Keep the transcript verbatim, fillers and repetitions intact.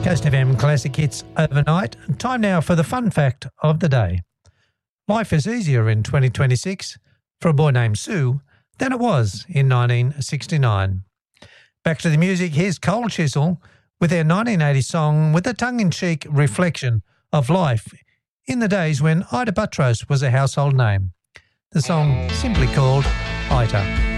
Coast F M Classic Hits overnight. Time now for the fun fact of the day. Life is easier in twenty twenty-six for a boy named Sue than it was in nineteen sixty-nine. Back to the music, here's Cold Chisel with their nineteen eighty song with a tongue-in-cheek reflection of life in the days when Ita Buttrose was a household name. The song simply called Ita.